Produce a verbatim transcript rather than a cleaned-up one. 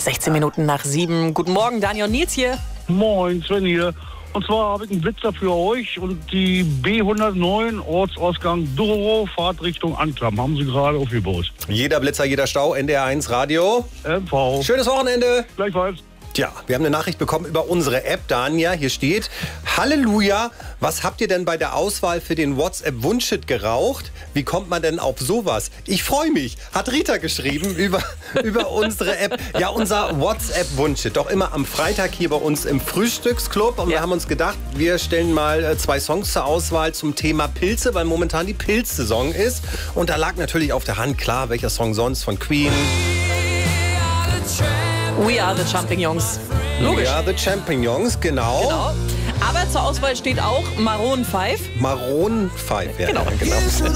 sechzehn Minuten nach sieben. Guten Morgen, Daniel und Nils hier. Moin, Sven hier. Und zwar habe ich einen Blitzer für euch und die B hundertneun, Ortsausgang Dorow, Fahrtrichtung Anklam, haben sie gerade aufgebaut. Jeder Blitzer, jeder Stau, N D R eins Radio. M V. Schönes Wochenende. Gleichfalls. Tja, wir haben eine Nachricht bekommen über unsere App, Dania. Hier steht: Halleluja, was habt ihr denn bei der Auswahl für den WhatsApp-Wunschhit geraucht? Wie kommt man denn auf sowas? Ich freue mich, hat Rita geschrieben über, über unsere App. Ja, unser WhatsApp-Wunschhit, doch immer am Freitag hier bei uns im Frühstücksclub. Und Ja. wir haben uns gedacht, wir stellen mal äh, zwei Songs zur Auswahl zum Thema Pilze, weil momentan die Pilzsaison ist. Und da lag natürlich auf der Hand, klar, welcher Song sonst von Queen. We are the Champignons. Logisch. Ja, The Champignons, genau. Genau. Aber zur Auswahl steht auch Maroon fünf. Maroon fünf, ja, Genau. genau.